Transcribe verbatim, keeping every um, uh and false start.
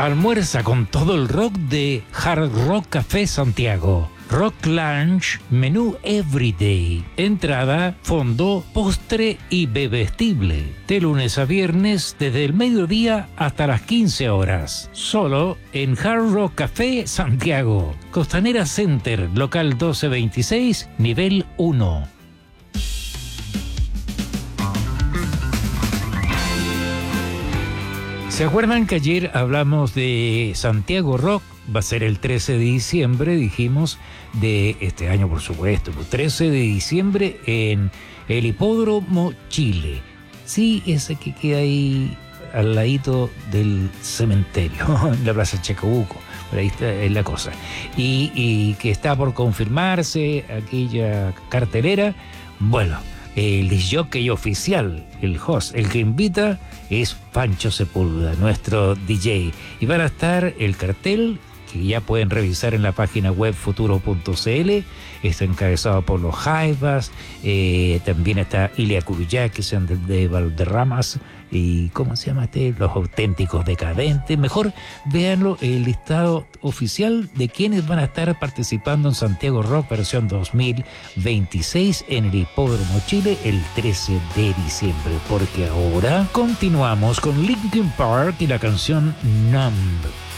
Almuerza con todo el rock de Hard Rock Café Santiago. Rock Lunch, menú Everyday. Entrada, fondo, postre y bebestible. De lunes a viernes, desde el mediodía hasta las quince horas. Solo en Hard Rock Café Santiago. Costanera Center, local doce veintiséis, nivel uno. ¿Se acuerdan que ayer hablamos de Santiago Rock? Va a ser el trece de diciembre, dijimos, de este año, por supuesto. trece de diciembre en el Hipódromo Chile. Sí, ese que queda ahí al ladito del cementerio, en la Plaza Chacabuco. Por ahí está es la cosa. Y, y que está por confirmarse aquella cartelera. Bueno, el disc jockey oficial, el host, el que invita es Pancho Sepúlveda, nuestro D J. Y van a estar el cartel, que ya pueden revisar en la página web futuro punto c l. Está encabezado por los Jaivas. Eh, también está Ilia Curuyá, que sean de, de Valderramas. Y ¿cómo se llama este? Los Auténticos Decadentes. Mejor véanlo, el listado oficial de quienes van a estar participando en Santiago Rock versión dos mil veintiséis en el Hipódromo Chile el trece de diciembre. Porque ahora continuamos con Linkin Park y la canción Numb.